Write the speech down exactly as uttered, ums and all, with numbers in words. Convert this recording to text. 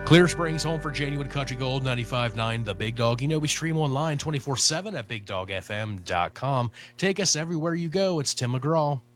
Clear Springs, home for genuine country gold, ninety-five point nine The Big Dog. You know, we stream online twenty-four seven at big dog f m dot com. Take us everywhere you go. It's Tim McGraw.